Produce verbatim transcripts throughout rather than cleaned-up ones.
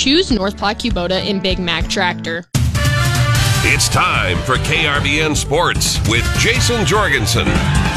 choose North Platte Kubota in Big Mac Tractor. It's time for K R B N Sports with Jason Jorgensen.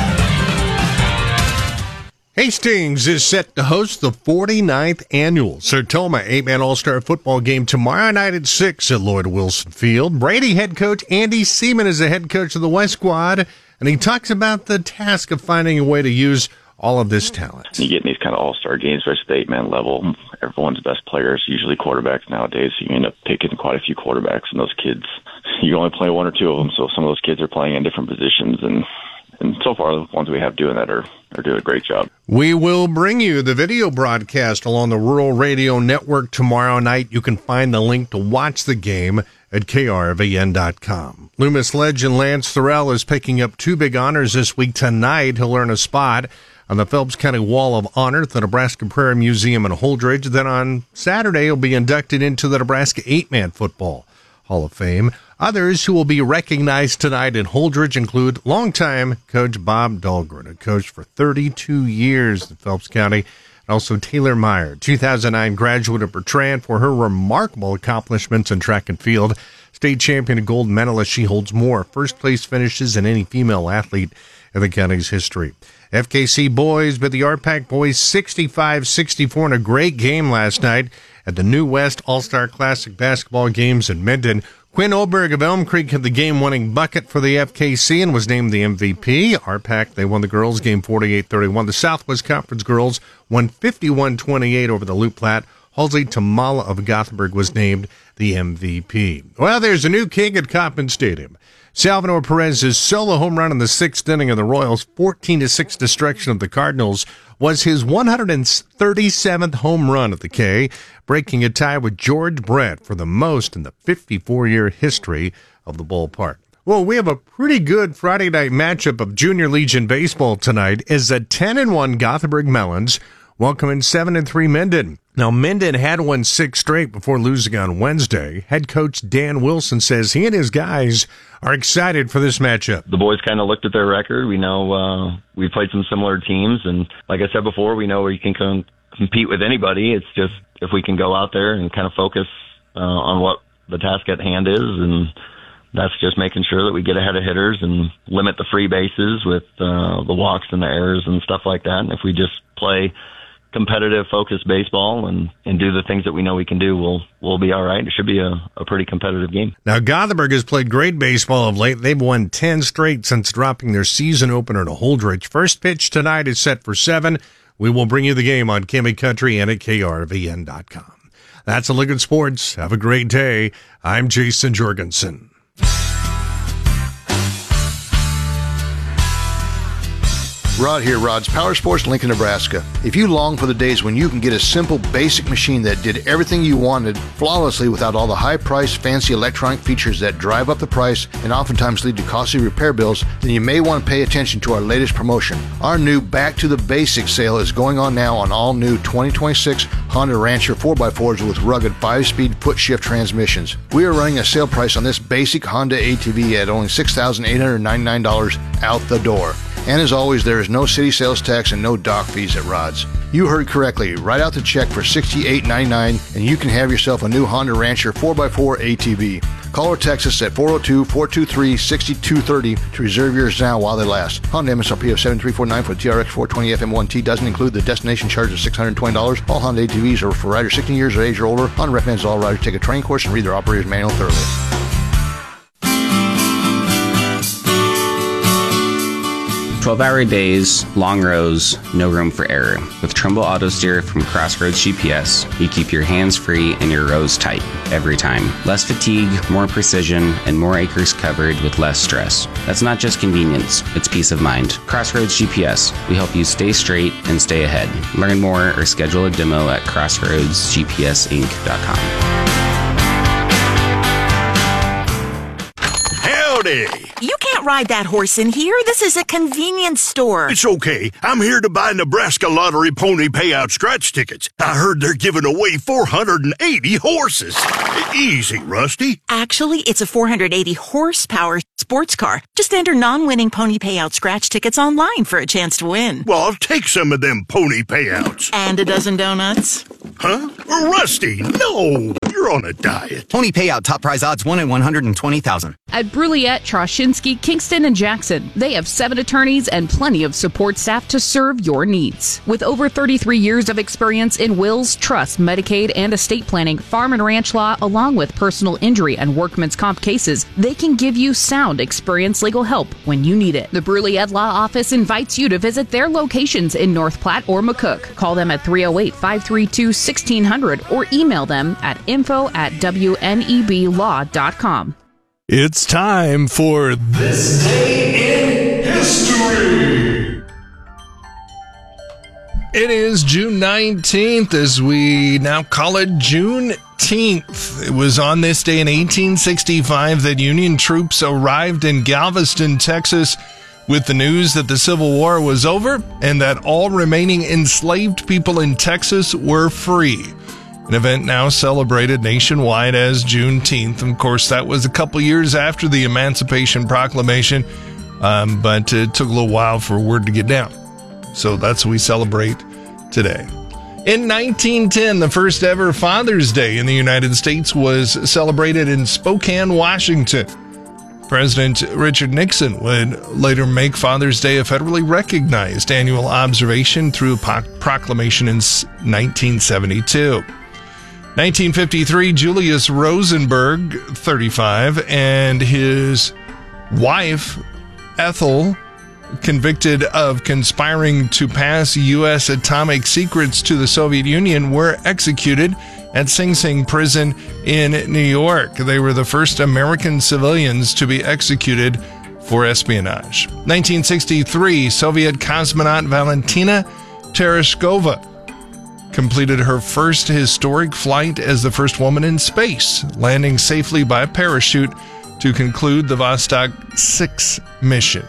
Hastings is set to host the forty-ninth annual Sertoma eight-man All-Star football game tomorrow night at six at Lloyd Wilson Field. Brady head coach Andy Seaman is the head coach of the West Squad, and he talks about the task of finding a way to use all of this talent. You get in these kind of all-star games, especially at the eight-man level, everyone's best players, usually quarterbacks nowadays, so you end up taking quite a few quarterbacks, and those kids, you only play one or two of them, so some of those kids are playing in different positions, and And so far, the ones we have doing that are, are doing a great job. We will bring you the video broadcast along the Rural Radio Network tomorrow night. You can find the link to watch the game at K R V N dot com. Loomis legend Lance Thorell is picking up two big honors this week. Tonight, he'll earn a spot on the Phelps County Wall of Honor at the Nebraska Prairie Museum in Holdridge. Then on Saturday, he'll be inducted into the Nebraska eight-man Football Hall of Fame. Others who will be recognized tonight in Holdridge include longtime coach Bob Dahlgren, who coached for thirty-two years in Phelps County, and also Taylor Meyer, two thousand nine graduate of Bertrand, for her remarkable accomplishments in track and field. State champion and gold medalist, she holds more first-place finishes than any female athlete in the county's history. F K C boys beat the R PAC boys sixty-five sixty-four in a great game last night at the New West All-Star Classic basketball games in Minden. Quinn Oberg of Elm Creek had the game-winning bucket for the F K C and was named the M V P. R PAC, they won the girls' game forty-eight thirty-one. The Southwest Conference girls won fifty-one twenty-eight over the Loup Platte. Halsey Tamala of Gothenburg was named the M V P. Well, there's a new king at Kauffman Stadium. Salvador Perez's solo home run in the sixth inning of the Royals' fourteen to six destruction of the Cardinals was his one hundred thirty-seventh home run at the K, breaking a tie with George Brett for the most in the fifty-four-year history of the ballpark. Well, we have a pretty good Friday night matchup of Junior Legion baseball tonight as the ten and one Gothenburg Melons welcoming seven and three Minden. Now, Minden had won six straight before losing on Wednesday. Head coach Dan Wilson says he and his guys are excited for this matchup. The boys kind of looked at their record. We know uh, we played some similar teams, and like I said before, we know we can com- compete with anybody. It's just if we can go out there and kind of focus uh, on what the task at hand is, and that's just making sure that we get ahead of hitters and limit the free bases with uh, the walks and the errors and stuff like that. And if we just play competitive, focused baseball and, and do the things that we know we can do, we'll we'll be all right. It should be a, a pretty competitive game. Now, Gothenburg has played great baseball of late. They've won ten straight since dropping their season opener to Holdridge. First pitch tonight is set for seven. We will bring you the game on Kimmy Country and at K R V N dot com. That's a look at sports. Have a great day. I'm Jason Jorgensen. Rod here, Rod's Power Sports, Lincoln, Nebraska. If you long for the days when you can get a simple, basic machine that did everything you wanted flawlessly without all the high-priced, fancy electronic features that drive up the price and oftentimes lead to costly repair bills, then you may want to pay attention to our latest promotion. Our new Back to the Basics sale is going on now on all new twenty twenty-six Honda Rancher four by fours with rugged five-speed foot-shift transmissions. We are running a sale price on this basic Honda A T V at only six thousand eight hundred ninety-nine dollars out the door. And as always, there is no city sales tax and no dock fees at Rod's. You heard correctly. Write out the check for sixty-eight ninety-nine and you can have yourself a new Honda Rancher four by four A T V. Call or text us at four oh two, four two three, six two three oh to reserve yours now while they last. Honda M S R P of seven three four nine for the T R X four twenty F M one T doesn't include the destination charge of six hundred twenty dollars. All Honda A T Vs are for riders sixteen years of age or older. Honda recommends all riders take a training course and read their operator's manual thoroughly. twelve-hour days, long rows, no room for error. With Trumbull Auto Steer from Crossroads G P S, you keep your hands free and your rows tight every time. Less fatigue, more precision, and more acres covered with less stress. That's not just convenience, it's peace of mind. Crossroads G P S, we help you stay straight and stay ahead. Learn more or schedule a demo at crossroads g p s inc dot com. Howdy! You can't ride that horse in here. This is a convenience store. It's okay. I'm here to buy Nebraska Lottery Pony Payout scratch tickets. I heard they're giving away four hundred eighty horses. Easy, Rusty. Actually, it's a four hundred eighty horsepower sports car. Just enter non-winning pony payout scratch tickets online for a chance to win. Well, I'll take some of them pony payouts. And a dozen donuts. Huh? Rusty, no! you're on a diet. Pony payout, top prize odds, one in one hundred twenty thousand. At Bruliette, Troshinsky, Kingston, and Jackson, they have seven attorneys and plenty of support staff to serve your needs. With over thirty-three years of experience in wills, trust, Medicaid, and estate planning, farm and ranch law, along with personal injury and workman's comp cases, they can give you sound, experienced legal help when you need it. The Bruliette Law Office invites you to visit their locations in North Platte or McCook. Call them at three oh eight, five three two, sixteen hundred or email them at info at w n e b law dot com. It's time for This Day in History. It is June nineteenth, as we now call it Juneteenth. It was on this day in eighteen sixty-five that Union troops arrived in Galveston, Texas, with the news that the Civil War was over and that all remaining enslaved people in Texas were free. An event now celebrated nationwide as Juneteenth. Of course, that was a couple years after the Emancipation Proclamation, um, but it took a little while for word to get down. So that's what we celebrate today. In nineteen ten, the first ever Father's Day in the United States was celebrated in Spokane, Washington. President Richard Nixon would later make Father's Day a federally recognized annual observation through a proclamation in nineteen seventy-two. nineteen fifty-three, Julius Rosenberg, thirty-five, and his wife, Ethel, convicted of conspiring to pass U S atomic secrets to the Soviet Union, were executed at Sing Sing prison in New York. They were the first American civilians to be executed for espionage. nineteen sixty-three, Soviet cosmonaut Valentina Tereshkova completed her first historic flight as the first woman in space, landing safely by parachute to conclude the Vostok six mission.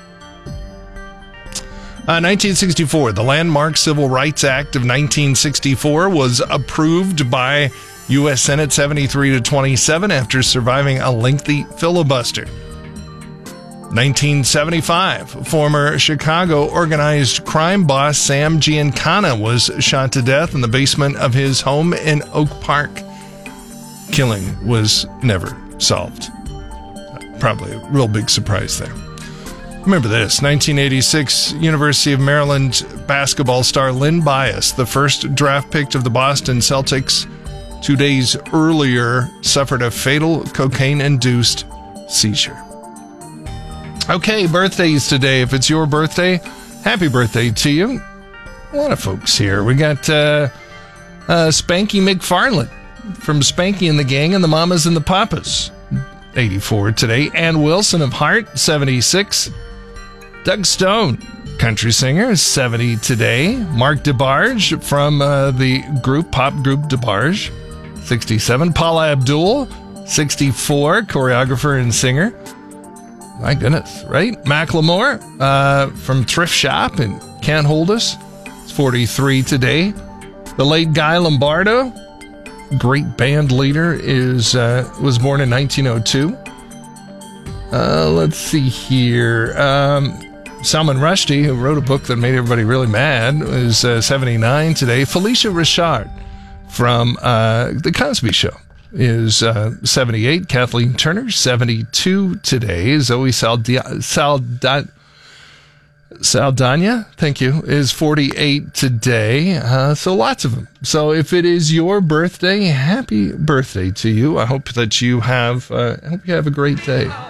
Uh, nineteen sixty-four, the landmark Civil Rights Act of nineteen sixty-four was approved by U S Senate seventy-three to twenty-seven after surviving a lengthy filibuster. nineteen seventy-five, former Chicago organized crime boss Sam Giancana was shot to death in the basement of his home in Oak Park. Killing was never solved. Probably a real big surprise there. Remember this, nineteen eighty-six, University of Maryland basketball star Lynn Bias, the first draft pick of the Boston Celtics, two days earlier suffered a fatal cocaine-induced seizure. Okay, birthdays today. If it's your birthday, happy birthday to you. A lot of folks here. We got uh, uh, Spanky McFarland from Spanky and the Gang and the Mamas and the Papas, eighty-four today. Ann Wilson of Heart, seventy-six. Doug Stone, country singer, seventy today. Mark DeBarge from uh, the group, pop group DeBarge, sixty-seven. Paula Abdul, sixty-four, choreographer and singer. My goodness, right? Macklemore uh, from Thrift Shop and Can't Hold Us, it's forty-three today. The late Guy Lombardo, great band leader, is uh, was born in nineteen oh two. Uh, let's see here. Um, Salman Rushdie, who wrote a book that made everybody really mad, is uh, seventy-nine today. Felicia Richard from uh, The Cosby Show is uh, seventy-eight. Kathleen Turner, seventy-two today. Zoe Salda- Salda- Saldana, thank you, is forty-eight today. Uh, so lots of them. So if it is your birthday, happy birthday to you. I hope that you have, uh, I hope you have a great day.